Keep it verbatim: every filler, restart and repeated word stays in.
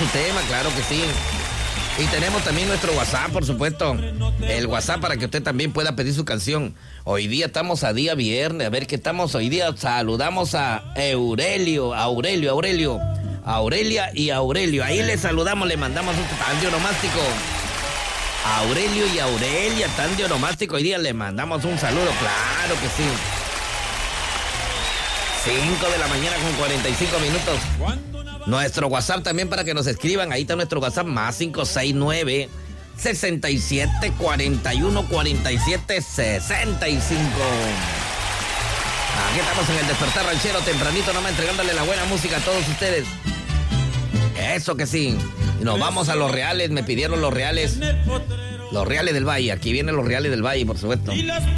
su tema, claro que sí. Y tenemos también nuestro WhatsApp, por supuesto. El WhatsApp para que usted también pueda pedir su canción. Hoy día estamos a día viernes. A ver qué estamos hoy día. Saludamos a Aurelio, Aurelio, Aurelio. A Aurelia y a Aurelio. Ahí le saludamos, le mandamos un tan de onomástico. A Aurelio y Aurelia, tan de onomástico. Hoy día le mandamos un saludo, claro que sí. cinco de la mañana con cuarenta y cinco minutos. Nuestro WhatsApp también para que nos escriban. Ahí está nuestro WhatsApp, más cinco seis nueve, sesenta y siete, cuarenta y uno, cuarenta y siete, sesenta y cinco. Aquí estamos en el Despertar Ranchero, tempranito nomás entregándole la buena música a todos ustedes. Eso que sí. Y nos vamos a los reales, me pidieron los reales. Los reales del Valle, aquí vienen los reales del Valle, por supuesto.